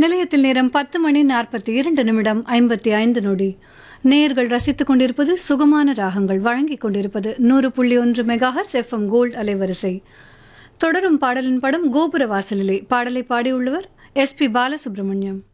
நிலையத்தில் நேரம் 10:42 நேயர்கள் ரசித்துக் கொண்டிருப்பது சுகமான ராகங்கள் வழங்கிக் கொண்டிருப்பது 100.1 மெகாஹெர்ட்ஸ் எஃப்எம் கோல்ட் அலைவரிசை. தொடரும் பாடலின் படம் கோபுர வாசலிலே. பாடலை பாடியுள்ளவர் எஸ்பி பாலசுப்ரமணியம்.